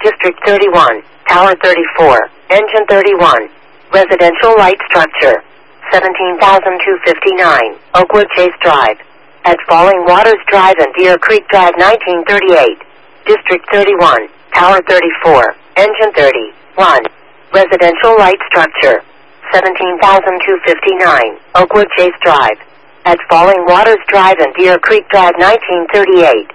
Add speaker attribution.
Speaker 1: District 31, Tower 34, Engine 31. Residential light structure. 17,259, Oakwood Chase Drive. At Falling Waters Drive and Deer Creek Drive 1938. District 31, Tower 34, Engine 31. Residential light structure. 17,259, Oakwood Chase Drive. At Falling Waters Drive and Deer Creek Drive 1938.